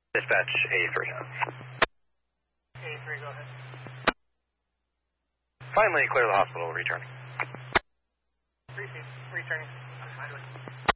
Dispatch A3. A3, go ahead. Finally, clear the hospital, returning. Returning.